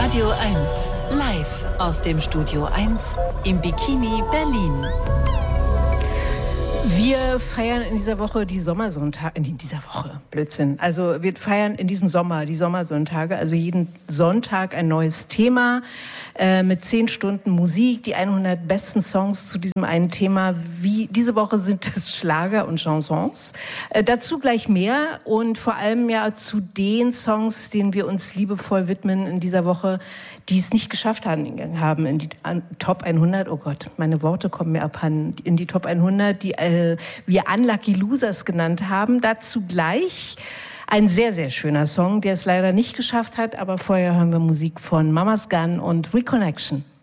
Radio 1, live aus dem Studio 1 im Bikini Berlin. Wir feiern in dieser Woche die Sommersonntage, Blödsinn. Also wir feiern in diesem Sommer die Sommersonntage, also jeden Sonntag ein neues Thema mit 10 Stunden Musik, die 100 besten Songs zu diesem einen Thema. Wie diese Woche sind es Schlager und Chansons. Dazu gleich mehr und vor allem ja zu den Songs, denen wir uns liebevoll widmen in dieser Woche, die es nicht geschafft haben in die Top 100. Oh Gott, meine Worte kommen mir abhanden. In die Top 100, die wir Unlucky Losers genannt haben. Dazu gleich ein sehr, sehr schöner Song, der es leider nicht geschafft hat. Aber vorher hören wir Musik von Mama's Gun und Reconnection.